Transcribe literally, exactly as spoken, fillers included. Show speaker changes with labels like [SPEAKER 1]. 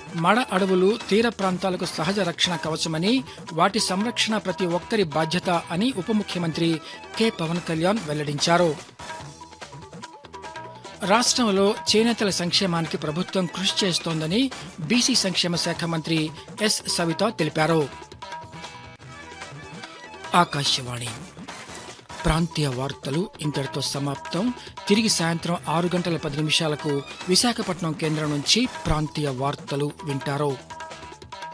[SPEAKER 1] మడ అడవులు తీర ప్రాంతాలకు సహజ రక్షణ కవచమని, వాటి సంరక్షణ ప్రతి ఒక్కరి బాధ్యత అని ఉప ముఖ్యమంత్రి కె పవన్ కళ్యాణ్ వెల్లడించారు. రాష్ట్రంలో చేనేతల సంక్షేమానికి ప్రభుత్వం కృషి చేస్తోందని బీసీ సంక్షేమ శాఖ మంత్రి ఎస్ సవిత తెలిపారు. ఆకాశవాణి ప్రాంతీయ వార్తలు ఇంతటితో సమాప్తం. తిరిగి సాయంత్రం ఆరు గంటల పది నిమిషాలకు విశాఖపట్నం కేంద్రం నుంచి ప్రాంతీయ వార్తలు వింటారు.